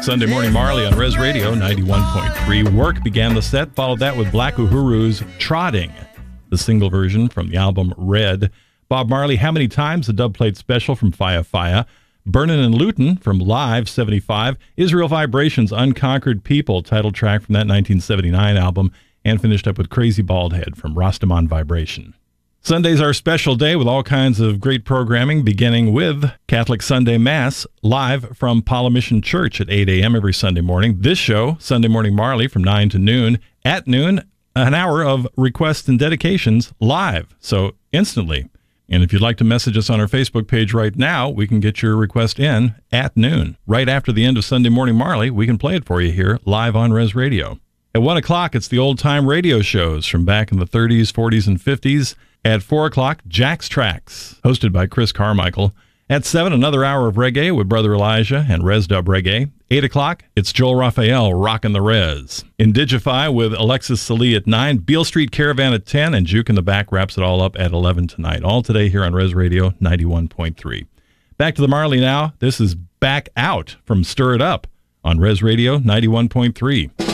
Sunday Morning Marley on Res Radio 91.3. Work began the set, followed that with Black Uhuru's Trotting, the single version from the album Red. Bob Marley, How Many Times, the dubplate special from Fia Fia. Burnin' and Lutin' from Live 75. Israel Vibrations, Unconquered People, title track from that 1979 album. And finished up with Crazy Baldhead from Rastaman Vibration. Sunday's our special day with all kinds of great programming, beginning with Catholic Sunday Mass, live from Paula Mission Church at 8 a.m. every Sunday morning. This show, Sunday Morning Marley, from 9 to noon. At noon, an hour of requests and dedications live, so instantly. And if you'd like to message us on our Facebook page right now, we can get your request in at noon. Right after the end of Sunday Morning Marley, we can play it for you here live on Res Radio. At 1 o'clock, it's the old-time radio shows from back in the 30s, 40s, and 50s. At 4 o'clock, Jack's Tracks, hosted by Chris Carmichael. At 7, another hour of reggae with Brother Elijah and Res Dub Reggae. 8 o'clock, it's Joel Raphael rockin' the Res. Indigify with Alexis Salee at 9. Beale Street Caravan at 10. And Juke in the Back wraps it all up at 11 tonight. All today here on Res Radio 91.3. Back to the Marley now. This is Back Out from Stir It Up on Res Radio 91.3.